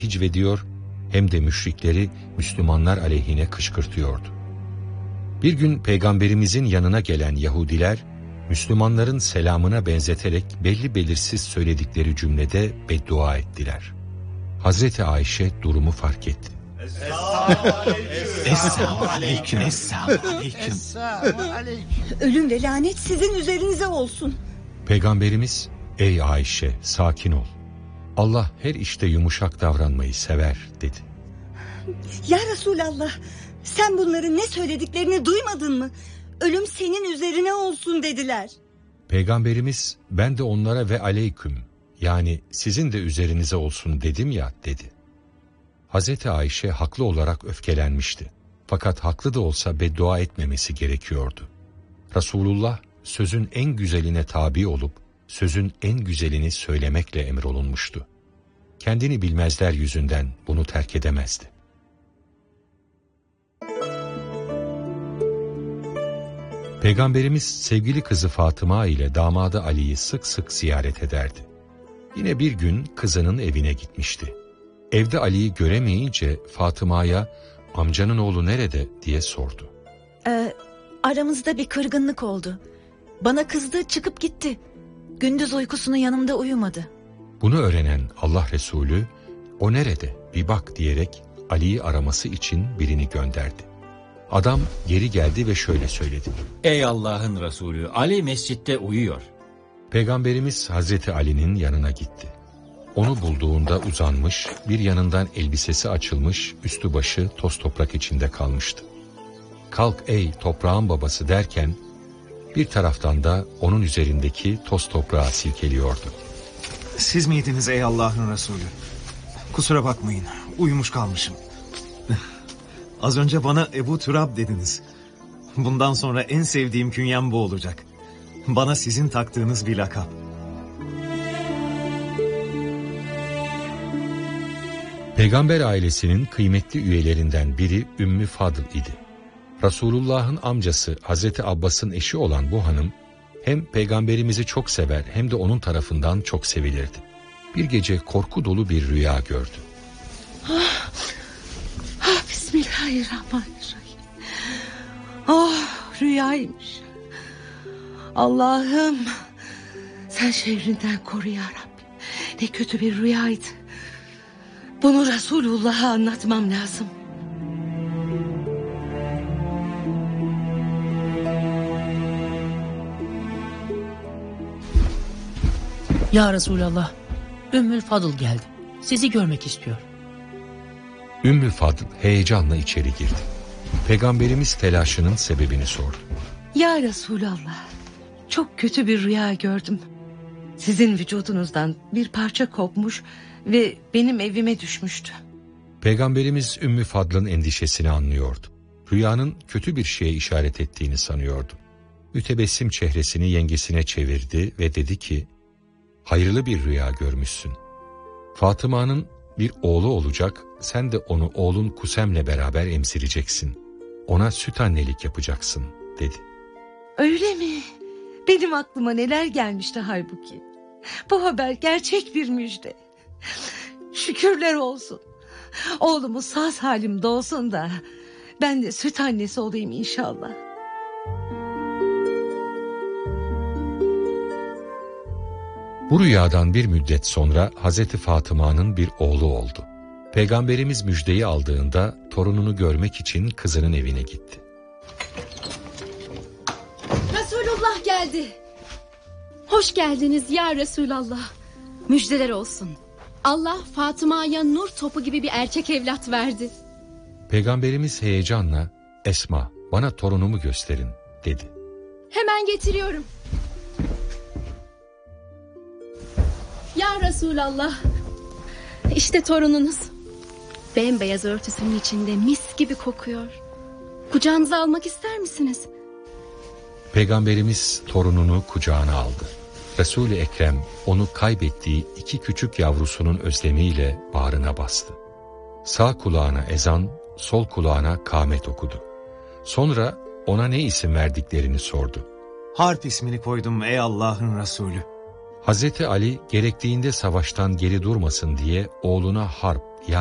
hicvediyor hem de müşrikleri Müslümanlar aleyhine kışkırtıyordu. Bir gün Peygamberimizin yanına gelen Yahudiler, Müslümanların selamına benzeterek belli belirsiz söyledikleri cümlede beddua ettiler. Hazreti Ayşe durumu fark etti. Esselamu aleyküm. Ölüm ve lanet sizin üzerinize olsun. Peygamberimiz, ey Ayşe sakin ol. Allah her işte yumuşak davranmayı sever dedi. Ya Resulallah, sen bunların ne söylediklerini duymadın mı? Ölüm senin üzerine olsun dediler. Peygamberimiz, ben de onlara ve aleyküm, yani sizin de üzerinize olsun dedim ya dedi. Hazreti Ayşe haklı olarak öfkelenmişti. Fakat haklı da olsa beddua etmemesi gerekiyordu. Resulullah sözün en güzeline tabi olup sözün en güzelini söylemekle emrolunmuştu. Kendini bilmezler yüzünden bunu terk edemezdi. Peygamberimiz sevgili kızı Fatıma ile damadı Ali'yi sık sık ziyaret ederdi. Yine bir gün kızının evine gitmişti. Evde Ali'yi göremeyince Fatıma'ya amcanın oğlu nerede diye sordu. Aramızda bir kırgınlık oldu. Bana kızdı, çıkıp gitti. Gündüz uykusunu yanımda uyumadı. Bunu öğrenen Allah Resulü o nerede bir bak diyerek Ali'yi araması için birini gönderdi. Adam geri geldi ve şöyle söyledi. Ey Allah'ın Resulü, Ali mescitte uyuyor. Peygamberimiz Hazreti Ali'nin yanına gitti. Onu bulduğunda uzanmış, bir yanından elbisesi açılmış, üstü başı toz toprak içinde kalmıştı. Kalk ey toprağın babası derken bir taraftan da onun üzerindeki toz toprağı silkeliyordu. Siz miydiniz ey Allah'ın Resulü? Kusura bakmayın, uyumuş kalmışım. Az önce bana Ebu Turab dediniz. Bundan sonra en sevdiğim künyem bu olacak. Bana sizin taktığınız bir lakap. Peygamber ailesinin kıymetli üyelerinden biri Ümmü Fadıl idi. Resulullah'ın amcası Hazreti Abbas'ın eşi olan bu hanım hem Peygamberimizi çok sever hem de onun tarafından çok sevilirdi. Bir gece korku dolu bir rüya gördü. Bismillahirrahmanirrahim. Rüyaymış. Allah'ım sen şerrinden koru ya Rabbi. Ne kötü bir rüyaydı. Bunu Resulullah'a anlatmam lazım. Ya Resulallah, Ümmül Fadıl geldi. Sizi görmek istiyor. Ümmü Fadıl heyecanla içeri girdi. Peygamberimiz telaşının sebebini sordu. Ya Resulallah, çok kötü bir rüya gördüm. Sizin vücudunuzdan bir parça kopmuş ve benim evime düşmüştü. Peygamberimiz Ümmü Fadıl'ın endişesini anlıyordu. Rüyanın kötü bir şeye işaret ettiğini sanıyordu. Mütebessim çehresini yengesine çevirdi ve dedi ki, hayırlı bir rüya görmüşsün. Fatıma'nın bir oğlu olacak, sen de onu oğlun Kusem'le beraber emzireceksin. Ona süt annelik yapacaksın, dedi. Öyle mi? Benim aklıma neler gelmişti halbuki. Bu haber gerçek bir müjde. Şükürler olsun. Oğlumuz sağ salim doğsun da ben de süt annesi olayım inşallah. Bu rüyadan bir müddet sonra Hazreti Fatıma'nın bir oğlu oldu. Peygamberimiz müjdeyi aldığında torununu görmek için kızının evine gitti. Resulullah geldi. Hoş geldiniz ya Resulallah. Müjdeler olsun. Allah Fatıma'ya nur topu gibi bir erkek evlat verdi. Peygamberimiz heyecanla, Esma bana torunumu gösterin dedi. Hemen getiriyorum. Ya Resulallah, işte torununuz. Bembeyaz örtüsünün içinde mis gibi kokuyor. Kucağınıza almak ister misiniz? Peygamberimiz torununu kucağına aldı. Resul-i Ekrem onu kaybettiği iki küçük yavrusunun özlemiyle bağrına bastı. Sağ kulağına ezan, sol kulağına kâmet okudu. Sonra ona ne isim verdiklerini sordu. Harp ismini koydum ey Allah'ın Resulü. Hazreti Ali gerektiğinde savaştan geri durmasın diye oğluna harp